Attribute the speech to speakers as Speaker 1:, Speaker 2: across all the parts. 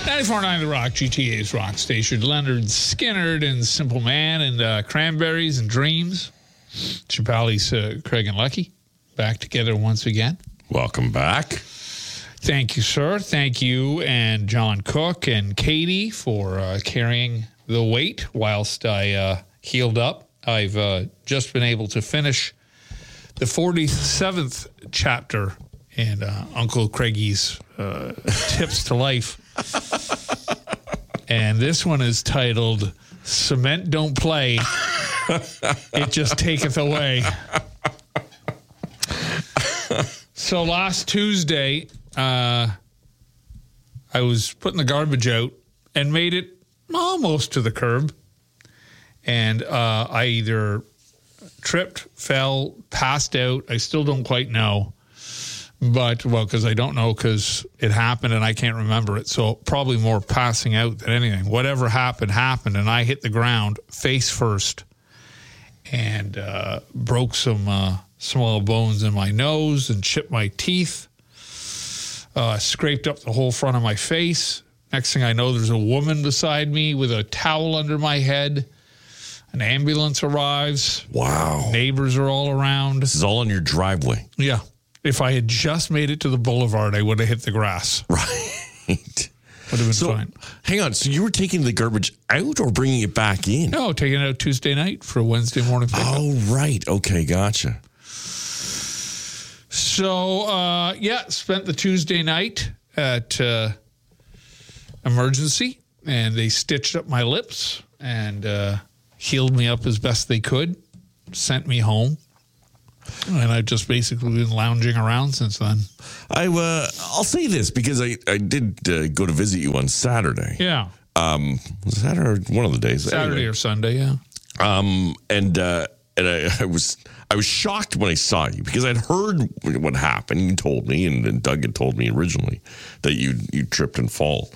Speaker 1: 94.9 The Rock, GTA's rock station. Leonard Skinnerd and Simple Man and Cranberries and Dreams. Chapali's Craig and Lucky back together once again.
Speaker 2: Welcome back.
Speaker 1: Thank you, sir. Thank you and John Cook and Katie for carrying the weight whilst I healed up. I've just been able to finish the 47th chapter in Uncle Craigie's Tips to Life. And this one is titled, Cement Don't Play, It Just Taketh Away. So last Tuesday, I was putting the garbage out and made it almost to the curb. And I either tripped, fell, passed out. I still don't quite know. But, well, because I don't know because it happened and I can't remember it. So probably more passing out than anything. Whatever happened, happened. And I hit the ground face first and broke some small bones in my nose and chipped my teeth. Scraped up the whole front of my face. Next thing I know, there's a woman beside me with a towel under my head. An ambulance arrives.
Speaker 2: Wow.
Speaker 1: Neighbors are all around.
Speaker 2: This is all on your driveway.
Speaker 1: Yeah. If I had just made it to the boulevard, I would have hit the grass.
Speaker 2: Right.
Speaker 1: Would have been fine.
Speaker 2: Hang on. So you were taking the garbage out or bringing it back in?
Speaker 1: No, taking it out Tuesday night for Wednesday morning pickup.
Speaker 2: Oh, right. Okay, gotcha.
Speaker 1: So, spent the Tuesday night at emergency, and they stitched up my lips and healed me up as best they could, sent me home. And I've just basically been lounging around since then.
Speaker 2: I'll say this because I did go to visit you on Saturday.
Speaker 1: Yeah.
Speaker 2: Was Saturday or one of the days?
Speaker 1: Saturday
Speaker 2: anyway.
Speaker 1: or Sunday, yeah.
Speaker 2: And I was shocked when I saw you because I'd heard what happened. You told me, and Doug had told me originally that you tripped and fell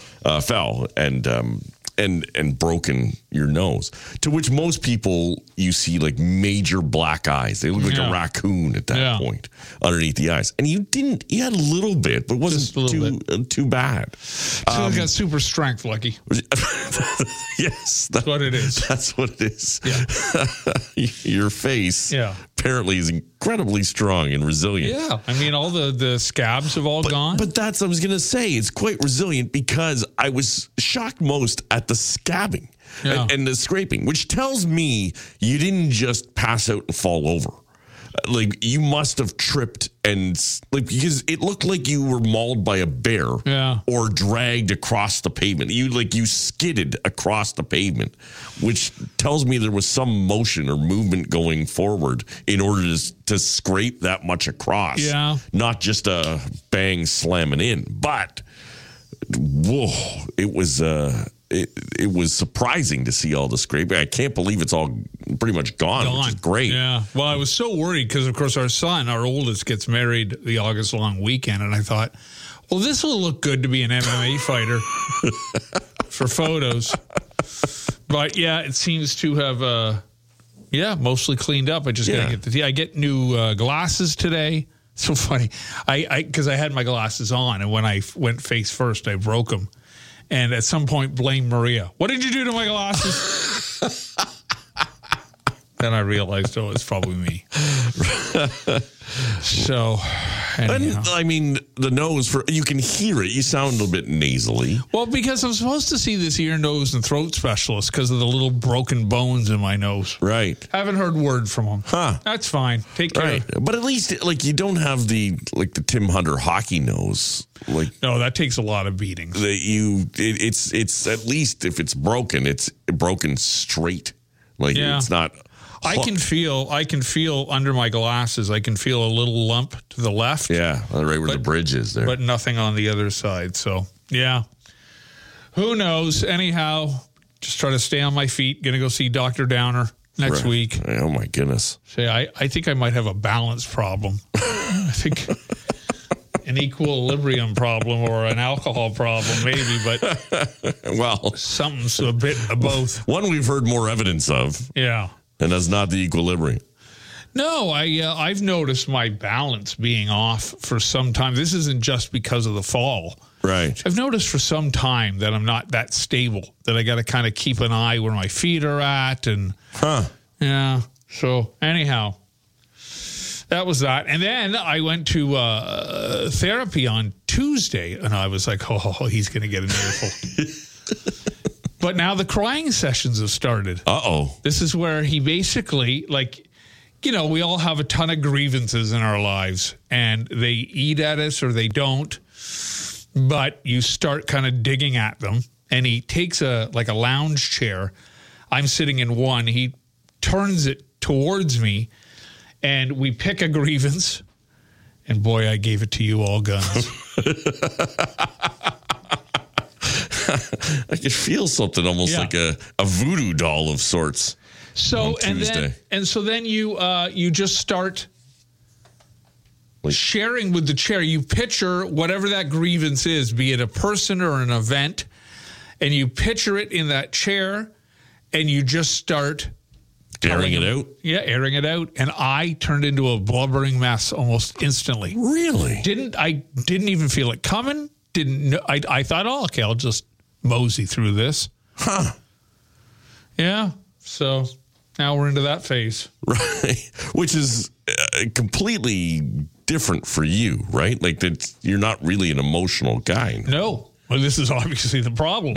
Speaker 2: and broken your nose. To which most people you see like major black eyes. They look like a raccoon at that point underneath the eyes. And you didn't. You had a little bit, but it wasn't too bad.
Speaker 1: So you got super strength, Lucky.
Speaker 2: Yes,
Speaker 1: that's what it is.
Speaker 2: That's what it is.
Speaker 1: Yeah.
Speaker 2: Your face apparently is incredibly strong and resilient.
Speaker 1: Yeah. I mean, all the scabs have all gone.
Speaker 2: But that's, I was going to say, it's quite resilient because I was shocked most at the scabbing and the scraping, which tells me you didn't just pass out and fall over. Like, you must have tripped because it looked like you were mauled by a bear or dragged across the pavement. You skidded across the pavement, which tells me there was some motion or movement going forward in order to scrape that much across. Yeah. Not just a bang slamming in. But, whoa, it was... It was surprising to see all the scraping. I can't believe it's all pretty much gone. Which is great.
Speaker 1: Yeah. Well, I was so worried because, of course, our son, our oldest, gets married the August long weekend. And I thought, well, this will look good to be an MMA fighter for photos. But, yeah, it seems to have, mostly cleaned up. I just got to get I get new glasses today. So funny. Because I had my glasses on, and when I went face first, I broke them. And at some point, blame Maria. What did you do to my glasses? Then I realized, it's probably me. So, anyhow.
Speaker 2: I mean, the nose, you can hear it. You sound a little bit nasally.
Speaker 1: Well, because I'm supposed to see this ear, nose, and throat specialist because of the little broken bones in my nose.
Speaker 2: Right.
Speaker 1: Haven't heard word from him. Huh. That's fine. Take care.
Speaker 2: Right. But at least, you don't have the Tim Hunter hockey nose.
Speaker 1: No, that takes a lot of beatings.
Speaker 2: It's at least if it's broken straight. It's not...
Speaker 1: I can feel under my glasses. I can feel a little lump to the left.
Speaker 2: Yeah, right where the bridge is there.
Speaker 1: But nothing on the other side. So, yeah. Who knows? Anyhow, just try to stay on my feet. Going to go see Dr. Downer next week.
Speaker 2: Oh, my goodness.
Speaker 1: I think I might have a balance problem. I think an equilibrium problem or an alcohol problem, maybe. But,
Speaker 2: well,
Speaker 1: something's a bit of both.
Speaker 2: One we've heard more evidence of.
Speaker 1: Yeah.
Speaker 2: And that's not the equilibrium.
Speaker 1: No, I've noticed my balance being off for some time. This isn't just because of the fall.
Speaker 2: Right.
Speaker 1: I've noticed for some time that I'm not that stable, that I got to kind of keep an eye where my feet are at. And yeah. So anyhow, that was that. And then I went to therapy on Tuesday, and I was like, oh, he's going to get an earful. But now the crying sessions have started.
Speaker 2: Uh-oh.
Speaker 1: This is where he basically, like, you know, we all have a ton of grievances in our lives, and they eat at us or they don't. But you start kind of digging at them, and he takes a lounge chair. I'm sitting in one. He turns it towards me, and we pick a grievance. And boy, I gave it to you all guns.
Speaker 2: I could feel something almost like a voodoo doll of sorts.
Speaker 1: So then you just start sharing with the chair. You picture whatever that grievance is, be it a person or an event, and you picture it in that chair, and you just start
Speaker 2: airing it out.
Speaker 1: Yeah, airing it out. And I turned into a blubbering mess almost instantly.
Speaker 2: Really?
Speaker 1: I didn't even feel it coming. I thought, oh, okay, I'll just mosey through this.
Speaker 2: Huh.
Speaker 1: Yeah. So now we're into that phase.
Speaker 2: Right. Which is completely different for you, right? Like you're not really an emotional guy.
Speaker 1: No. Well, this is obviously the problem.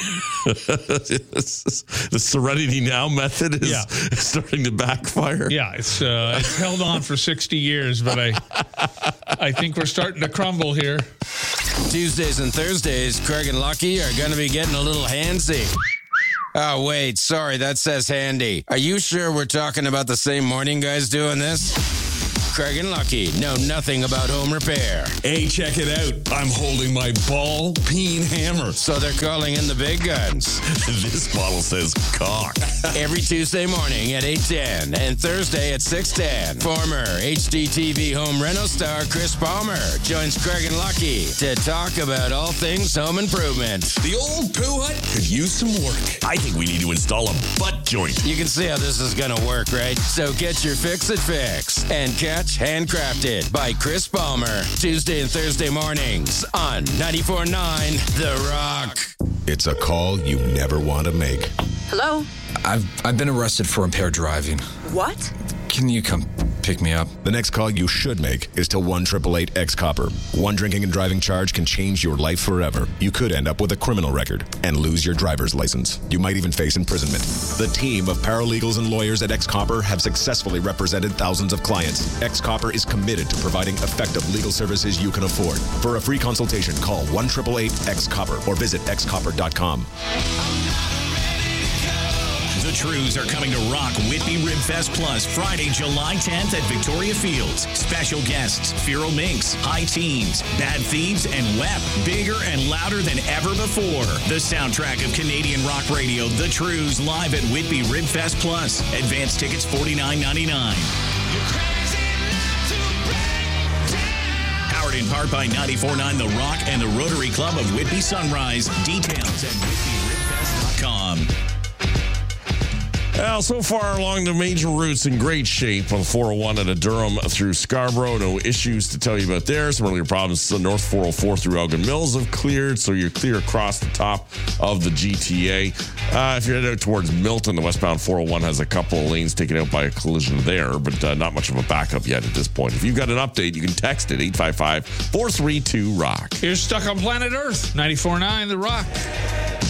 Speaker 2: The Serenity Now method is starting to backfire.
Speaker 1: Yeah, it's held on for 60 years, but I think we're starting to crumble here.
Speaker 3: Tuesdays and Thursdays, Craig and Lucky are going to be getting a little handsy. Oh, wait, sorry, that says handy. Are you sure we're talking about the same morning guys doing this? Craig and Lucky know nothing about home repair.
Speaker 2: Hey, check it out. I'm holding my ball-peen hammer.
Speaker 3: So they're calling in the big guns.
Speaker 2: This bottle says cock.
Speaker 3: Every Tuesday morning at 8:10 and Thursday at 6:10. Former HDTV home reno star Chris Palmer joins Craig and Lucky to talk about all things home improvement.
Speaker 2: The old poo hut could use some work. I think we need to install a butt joint.
Speaker 3: You can see how this is going to work, right? So get your fix-it fix and catch Handcrafted by Chris Palmer. Tuesday and Thursday mornings on 94.9 The Rock.
Speaker 4: It's a call you never want to make.
Speaker 5: Hello?
Speaker 6: I've been arrested for impaired driving.
Speaker 5: What?
Speaker 6: Can you come pick me up?
Speaker 4: The next call you should make is to 1-888-X-Copper. One drinking and driving charge can change your life forever. You could end up with a criminal record and lose your driver's license. You might even face imprisonment. The team of paralegals and lawyers at X-Copper have successfully represented thousands of clients. X-Copper is committed to providing effective legal services you can afford. For a free consultation, call 1-888-X-Copper or visit xcopper.com.
Speaker 7: The Trews are coming to rock Whitby Rib Fest Plus Friday, July 10th at Victoria Fields. Special guests, Feral Minx, High Teens, Bad Thieves, and WEP. Bigger and louder than ever before. The soundtrack of Canadian rock radio, The Trews, live at Whitby Rib Fest Plus. Advance tickets $49.99. Powered in part by 94.9 The Rock and the Rotary Club of Whitby Sunrise. Details at whitbyribfest.com.
Speaker 2: Well, so far along the major routes in great shape on the 401 out of Durham through Scarborough. No issues to tell you about there. Some earlier problems. The North 404 through Elgin Mills have cleared, so you're clear across the top of the GTA. If you're headed out towards Milton, the westbound 401 has a couple of lanes taken out by a collision there, but not much of a backup yet at this point. If you've got an update, you can text it 855-432-ROCK.
Speaker 1: You're stuck on planet Earth. 94.9 The Rock.